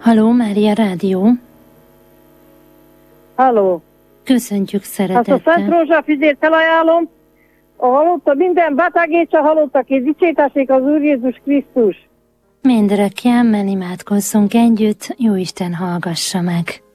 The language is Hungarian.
Halló, Mária Rádió. Halló. Köszöntjük szeretettel. Azt a Szent Rózsafüzét felajánlom, a halottak, minden beteg és a halottak, és dicsértessék az Úr Jézus Krisztus. Mindörökképpen imádkozzunk együtt, Jóisten hallgassa meg.